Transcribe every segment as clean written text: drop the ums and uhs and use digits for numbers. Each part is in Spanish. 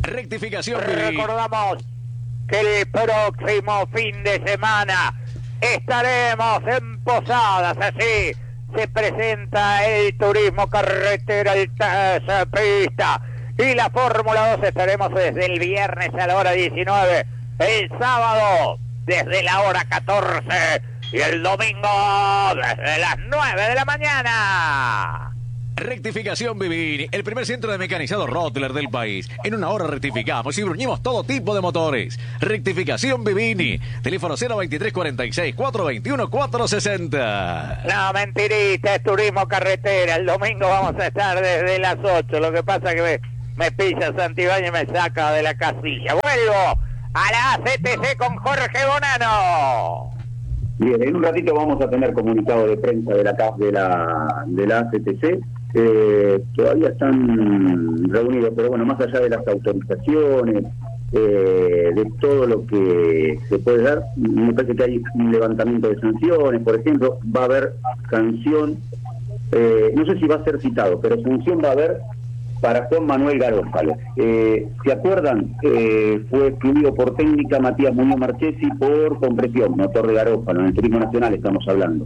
Rectificación, Vivi. Recordamos que el próximo fin de semana estaremos en Posadas, así se presenta el turismo carretera, el pista y la Fórmula 2. Estaremos desde el viernes a la hora 19, el sábado desde la hora 14 y el domingo desde las 9 de la mañana. Rectificación Vivini, el primer centro de mecanizado Rottler del país. En una hora rectificamos y bruñimos todo tipo de motores. Rectificación Vivini, teléfono 02346 421 460. No, mentirita, es turismo carretera. El domingo vamos a estar desde las 8. Lo que pasa que me pilla Santibáñez y me saca de la casilla. Vuelvo a la ACTC con Jorge Bonano. Bien, en un ratito vamos a tener comunicado de prensa de la CAF de la ACTC. Todavía están reunidos, pero bueno, más allá de las autorizaciones, de todo lo que se puede dar, me parece que hay un levantamiento de sanciones. Por ejemplo, va a haber sanción, no sé si va a ser citado, pero sanción va a haber para Juan Manuel Garófalo. ¿Se acuerdan? Fue excluido por técnica Matías Muñoz Marchesi por compresión, motor de Garófalo, en el Turismo Nacional estamos hablando.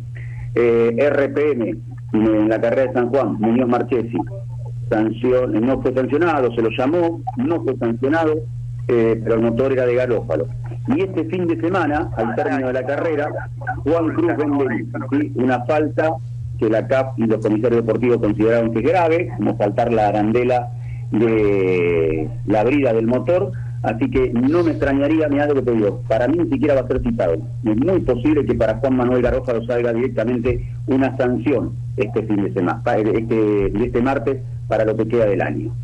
RPM, en la carrera de San Juan, Muñoz Marchesi, no fue sancionado, se lo llamó, no fue sancionado, pero el motor era de Garófalo. Y este fin de semana, al término de la carrera, Juan Cruz Bendelí, ¿sí? Una falta que la CAF y los comisarios deportivos consideraron que es grave, como saltar la arandela de la brida del motor, así que no me extrañaría, mirá lo que te digo, para mí ni siquiera va a ser citado. Es muy posible que para Juan Manuel Garófalo salga directamente una sanción este fin de semana, este martes, para lo que queda del año.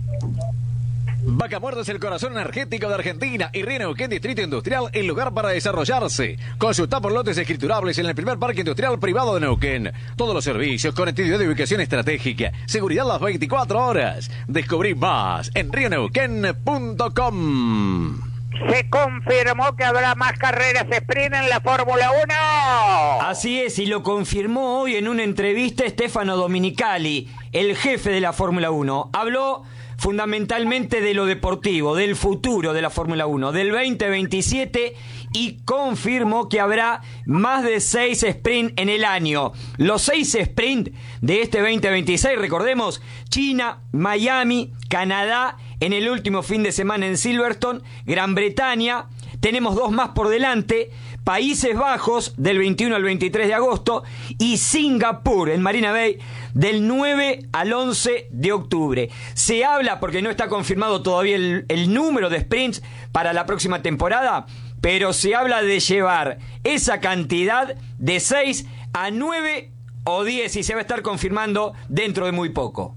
Vaca Muerta es el corazón energético de Argentina y Río Neuquén Distrito Industrial, el lugar para desarrollarse. Consulta por lotes escriturables en el primer parque industrial privado de Neuquén. Todos los servicios, conectividad de ubicación estratégica, seguridad las 24 horas. Descubrí más en rioneuquén.com. Se confirmó que habrá más carreras sprint en la Fórmula 1. Así es, y lo confirmó hoy en una entrevista Stefano Domenicali, el jefe de la Fórmula 1. Habló fundamentalmente de lo deportivo, del futuro de la Fórmula 1, del 2027, y confirmó que habrá más de 6 sprint en el año. Los 6 sprint de este 2026, recordemos, China, Miami, Canadá, en el último fin de semana en Silverstone, Gran Bretaña, tenemos 2 más por delante, Países Bajos del 21 al 23 de agosto y Singapur en Marina Bay del 9 al 11 de octubre. Se habla, porque no está confirmado todavía el número de sprints para la próxima temporada, pero se habla de llevar esa cantidad de 6 a 9 o 10 y se va a estar confirmando dentro de muy poco.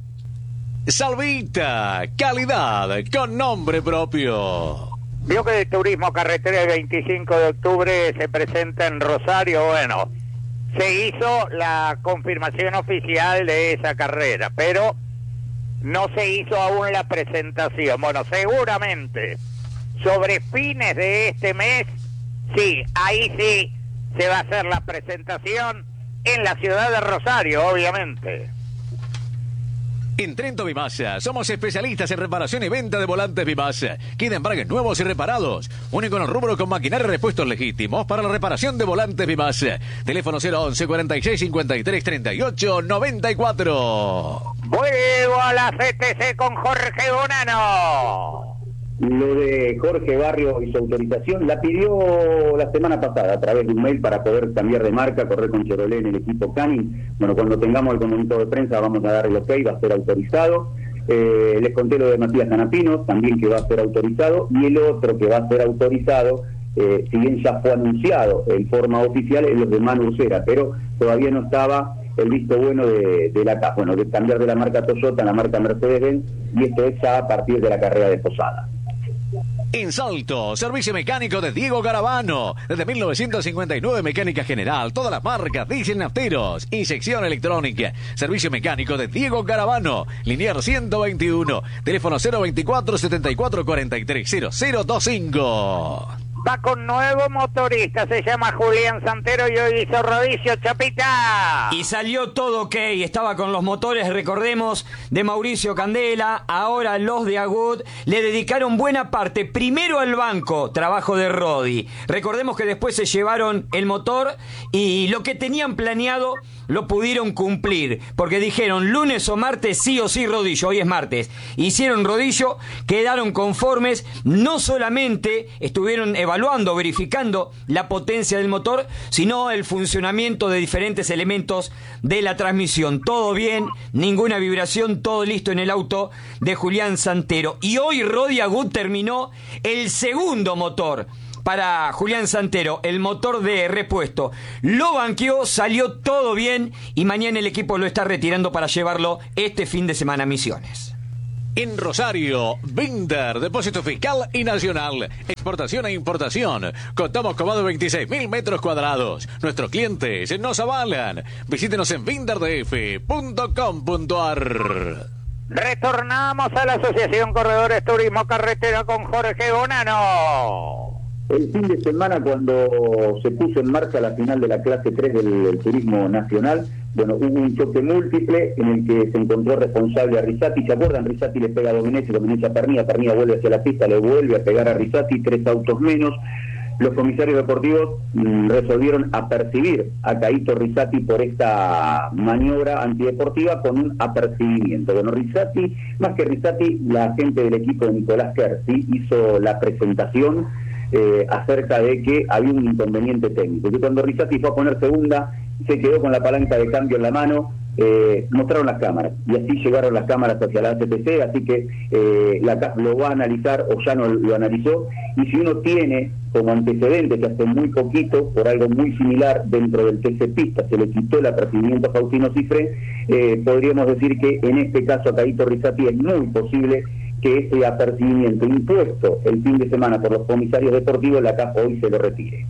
Salvita, calidad con nombre propio. Vio que el turismo carretera el 25 de octubre se presenta en Rosario. Bueno, se hizo la confirmación oficial de esa carrera, pero no se hizo aún la presentación. Bueno, seguramente sobre fines de este mes, sí, ahí sí se va a hacer la presentación en la ciudad de Rosario, obviamente. En Trento Vimasa, somos especialistas en reparación y venta de volantes Vimasa. Queda embragues nuevos y reparados. Único en el rubro con maquinaria y repuestos legítimos para la reparación de volantes Vimasa. Teléfono 011 46 53 38 94. Vuelvo a la CTC con Jorge Bonano. Lo de Jorge Barrio y su autorización la pidió la semana pasada a través de un mail para poder cambiar de marca, correr con Chevrolet en el equipo Canning. Bueno, cuando tengamos el comunicado de prensa vamos a dar el ok, va a ser autorizado. Les conté lo de Matías Canapino, también que va a ser autorizado, y el otro que va a ser autorizado, si bien ya fue anunciado en forma oficial, es los de Manu Ursera, pero todavía no estaba el visto bueno de la CAF, bueno, de cambiar de la marca Toyota a la marca Mercedes-Benz, y esto es ya a partir de la carrera de Posadas. En Salto, servicio mecánico de Diego Garavano. Desde 1959, mecánica general, todas las marcas, diésel nafteros, inyección electrónica. Servicio mecánico de Diego Garavano. Liniers 121. Teléfono 024 74 43 0025. va con nuevo motorista, se llama Julián Santero y hoy hizo rodicio, Chapita. Y salió todo ok, estaba con los motores, recordemos, de Mauricio Candela. Ahora los de Agut le dedicaron buena parte, primero al banco, trabajo de Rodi. Recordemos que después se llevaron el motor y lo que tenían planeado lo pudieron cumplir, porque dijeron lunes o martes sí o sí rodillo. Hoy es martes, hicieron rodillo, quedaron conformes. No solamente estuvieron evaluando, verificando la potencia del motor, sino el funcionamiento de diferentes elementos de la transmisión. Todo bien, ninguna vibración, todo listo en el auto de Julián Santero. Y hoy Rodi Agut terminó el segundo motor para Julián Santero, el motor de repuesto. Lo banqueó, salió todo bien y mañana el equipo lo está retirando para llevarlo este fin de semana a Misiones. En Rosario, Binder, depósito fiscal y nacional, exportación e importación. Contamos con más de 26.000 metros cuadrados. Nuestros clientes nos avalan. Visítenos en binderdf.com.ar. Retornamos a la Asociación Corredores Turismo Carretera con Jorge Bonano. El fin de semana, cuando se puso en marcha la final de la clase 3 del turismo nacional, bueno, hubo un choque múltiple en el que se encontró responsable a Rizzati. ¿Se acuerdan? Rizzati le pega a Domenech a Pernilla vuelve hacia la pista, le vuelve a pegar a Rizzati, 3 autos menos. Los comisarios deportivos resolvieron apercibir a Caíto Rizzati por esta maniobra antideportiva con un apercibimiento. Bueno, Rizzati, más que Rizzati, la gente del equipo de Nicolás Kersi hizo la presentación acerca de que había un inconveniente técnico, que cuando Rizzati fue a poner segunda se quedó con la palanca de cambio en la mano. Mostraron las cámaras y así llegaron las cámaras hacia la ACTC, así que la CAF lo va a analizar o ya no lo analizó, y si uno tiene como antecedente que hace muy poquito, por algo muy similar dentro del TC Pista, se le quitó el apercibimiento a Faustino Cifré, podríamos decir que en este caso a Caíto Rizzati es muy posible que ese apercibimiento impuesto el fin de semana por los comisarios deportivos, la CAF hoy se lo retire.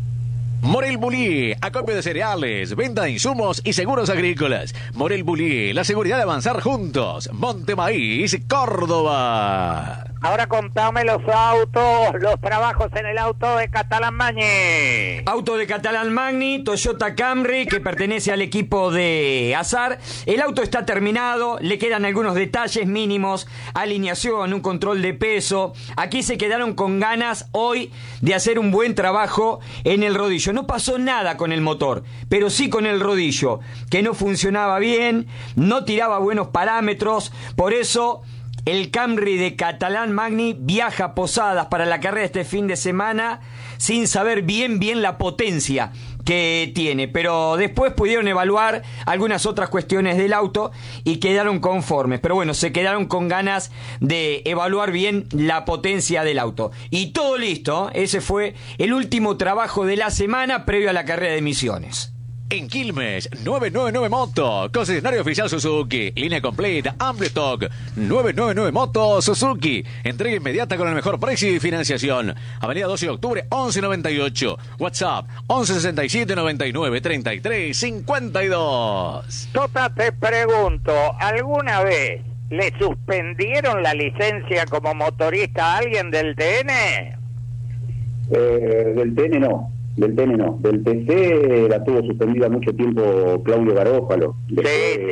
Morel Bulí, acopio de cereales, venta de insumos y seguros agrícolas. Morel Bulí, la seguridad de avanzar juntos. Monte Maíz, Córdoba. Ahora contame los autos, los trabajos en el auto de Catalán Magni. Auto de Catalán Magni, Toyota Camry, que pertenece al equipo de Azar. El auto está terminado, le quedan algunos detalles mínimos, alineación, un control de peso. Aquí se quedaron con ganas hoy de hacer un buen trabajo en el rodillo. No pasó nada con el motor, pero sí con el rodillo, que no funcionaba bien, no tiraba buenos parámetros. Por eso el Camry de Catalán Magni viaja a Posadas para la carrera este fin de semana sin saber bien la potencia que tiene, pero después pudieron evaluar algunas otras cuestiones del auto y quedaron conformes. Pero bueno, se quedaron con ganas de evaluar bien la potencia del auto. Y todo listo, ese fue el último trabajo de la semana previo a la carrera de Misiones. En Quilmes, 999 Moto, concesionario oficial Suzuki, línea completa, amplio stock, 999 Moto Suzuki, entrega inmediata con el mejor precio y financiación. Avenida 12 de octubre, 1198, WhatsApp, 1167 99 33 52. Tota, te pregunto, ¿alguna vez le suspendieron la licencia como motorista a alguien del TN? Del TN no. Del TN no, del TC la tuvo suspendida mucho tiempo Claudio Garófalo. Sí,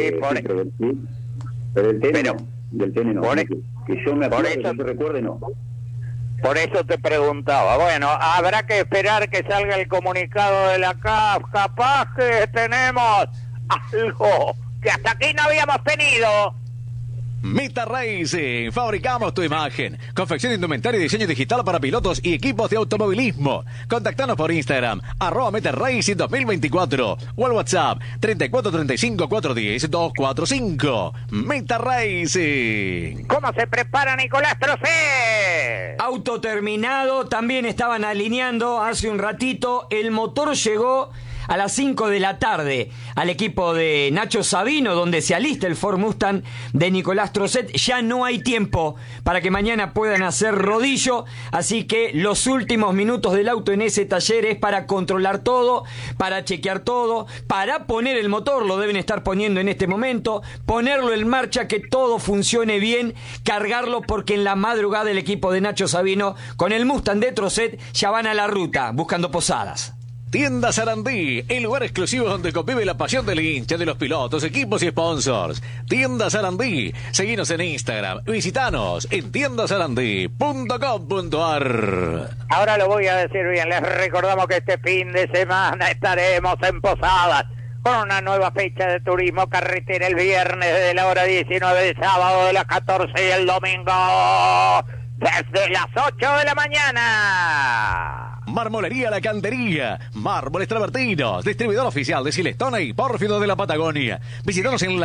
pero del TN no, del TN no. Que yo me acuerdo, que yo recuerde, no. Por eso te preguntaba. Bueno, habrá que esperar que salga el comunicado de la CAF. Capaz que tenemos algo que hasta aquí no habíamos tenido. Meta Racing, fabricamos tu imagen. Confección de indumentaria y diseño digital para pilotos y equipos de automovilismo. Contactanos por Instagram, @Meta Racing 2024 o al WhatsApp 3435 410 245. Meta Racing. ¿Cómo se prepara Nicolás Trocé? Auto terminado, también estaban alineando hace un ratito. El motor llegó a las 5 de la tarde al equipo de Nacho Sabino, donde se alista el Ford Mustang de Nicolás Trosset. Ya no hay tiempo para que mañana puedan hacer rodillo, así que los últimos minutos del auto en ese taller es para controlar todo, para chequear todo, para poner el motor, lo deben estar poniendo en este momento, ponerlo en marcha, que todo funcione bien, cargarlo, porque en la madrugada el equipo de Nacho Sabino con el Mustang de Trosset ya van a la ruta buscando posadas. Tienda Sarandí, el lugar exclusivo donde convive la pasión del hincha, de los pilotos, equipos y sponsors. Tienda Sarandí, seguinos en Instagram, visitanos en tiendasarandí.com.ar. Ahora lo voy a decir bien, les recordamos que este fin de semana estaremos en Posadas con una nueva fecha de turismo carretera el viernes de la hora 19, el sábado de las 14 y el domingo desde las 8 de la mañana. Marmolería La Cantería, mármoles travertinos, distribuidor oficial de Silestone y Pórfido de la Patagonia. Visítanos en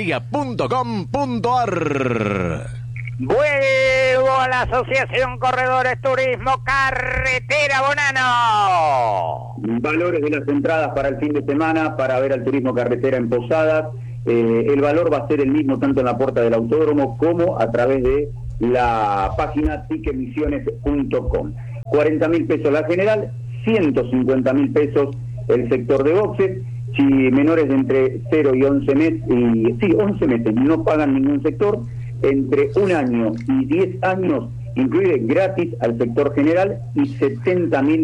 lacantería.com.ar. Vuelvo a la Asociación Corredores Turismo Carretera Bonano. Valores de las entradas para el fin de semana para ver al turismo carretera en Posadas. El valor va a ser el mismo tanto en la puerta del autódromo como a través de la página ticketmisiones.com. 40.000 pesos la general, 150.000 pesos el sector de boxes. Si menores de entre 0 y 11 meses, 11 meses no pagan ningún sector, entre 1 año y 10 años incluye gratis al sector general y 70.000